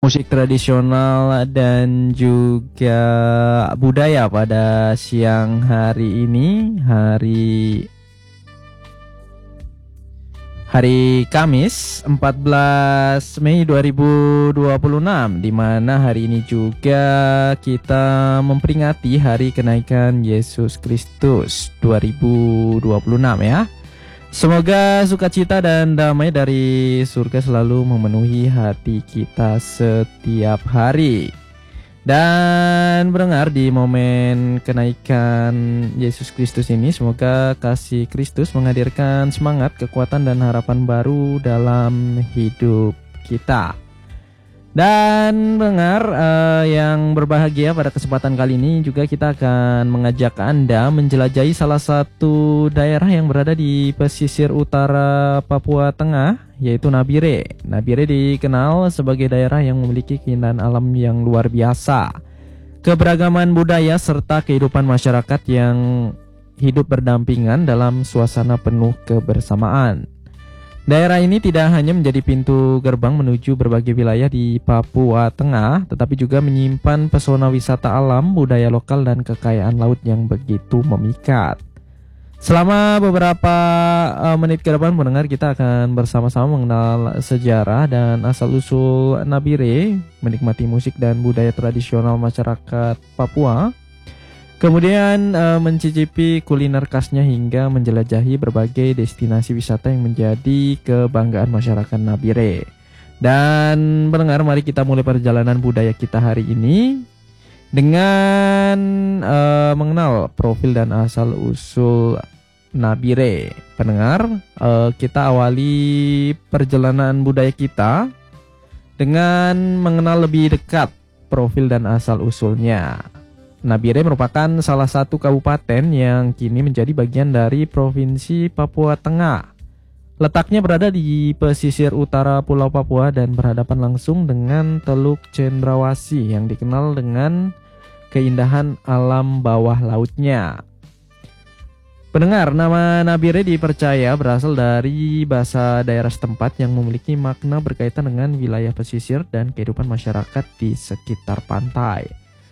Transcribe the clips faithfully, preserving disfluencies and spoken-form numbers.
musik tradisional dan juga budaya pada siang hari ini, hari hari Kamis empat belas Mei dua ribu dua puluh enam, di mana hari ini juga kita memperingati hari kenaikan Yesus Kristus dua ribu dua puluh enam ya. Semoga sukacita dan damai dari surga selalu memenuhi hati kita setiap hari. Dan mendengar di momen kenaikan Yesus Kristus ini, semoga kasih Kristus menghadirkan semangat, kekuatan, dan harapan baru dalam hidup kita. Dan mendengar uh, yang berbahagia, pada kesempatan kali ini juga kita akan mengajak Anda menjelajahi salah satu daerah yang berada di pesisir utara Papua Tengah, yaitu Nabire. Nabire dikenal sebagai daerah yang memiliki keindahan alam yang luar biasa, keberagaman budaya, serta kehidupan masyarakat yang hidup berdampingan dalam suasana penuh kebersamaan. Daerah ini tidak hanya menjadi pintu gerbang menuju berbagai wilayah di Papua Tengah, tetapi juga menyimpan pesona wisata alam, budaya lokal, dan kekayaan laut yang begitu memikat. Selama beberapa uh, menit ke depan mendengar, kita akan bersama-sama mengenal sejarah dan asal-usul Nabire, menikmati musik dan budaya tradisional masyarakat Papua, kemudian uh, mencicipi kuliner khasnya hingga menjelajahi berbagai destinasi wisata yang menjadi kebanggaan masyarakat Nabire. Dan mendengar, mari kita mulai perjalanan budaya kita hari ini dengan uh, mengenal profil dan asal usul Nabire. Pendengar, uh, kita awali perjalanan budaya kita dengan mengenal lebih dekat profil dan asal usulnya. Nabire merupakan salah satu kabupaten yang kini menjadi bagian dari Provinsi Papua Tengah. Letaknya berada di pesisir utara Pulau Papua dan berhadapan langsung dengan Teluk Cendrawasih yang dikenal dengan keindahan alam bawah lautnya. Pendengar, nama Nabire dipercaya berasal dari bahasa daerah setempat yang memiliki makna berkaitan dengan wilayah pesisir dan kehidupan masyarakat di sekitar pantai.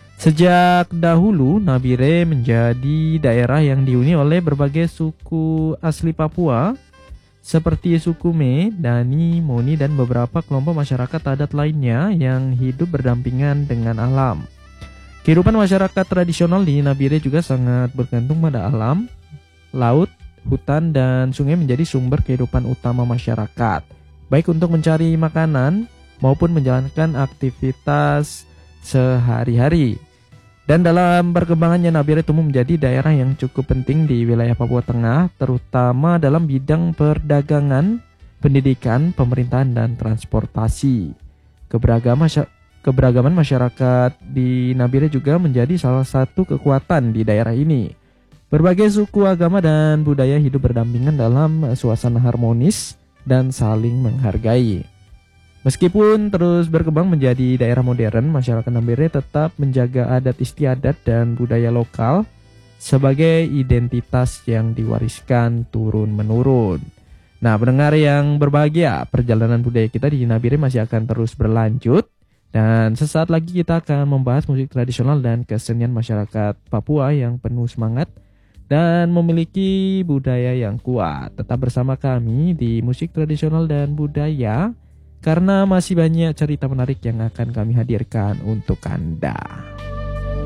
Sejak dahulu, Nabire menjadi daerah yang dihuni oleh berbagai suku asli Papua, seperti suku Me, Dani, Moni, dan beberapa kelompok masyarakat adat lainnya yang hidup berdampingan dengan alam. Kehidupan masyarakat tradisional di Nabire juga sangat bergantung pada alam, laut, hutan, dan sungai menjadi sumber kehidupan utama masyarakat, baik untuk mencari makanan maupun menjalankan aktivitas sehari-hari. Dan dalam perkembangannya, Nabire tumbuh menjadi daerah yang cukup penting di wilayah Papua Tengah, terutama dalam bidang perdagangan, pendidikan, pemerintahan, dan transportasi. Keberagaman, keberagaman masyarakat di Nabire juga menjadi salah satu kekuatan di daerah ini. Berbagai suku, agama, dan budaya hidup berdampingan dalam suasana harmonis dan saling menghargai. Meskipun terus berkembang menjadi daerah modern, masyarakat Nabire tetap menjaga adat istiadat dan budaya lokal sebagai identitas yang diwariskan turun-menurun. Nah, pendengar yang berbahagia, perjalanan budaya kita di Nabire masih akan terus berlanjut. Dan sesaat lagi kita akan membahas musik tradisional dan kesenian masyarakat Papua yang penuh semangat dan memiliki budaya yang kuat. Tetap bersama kami di Musik Tradisional dan Budaya, karena masih banyak cerita menarik yang akan kami hadirkan untuk Anda.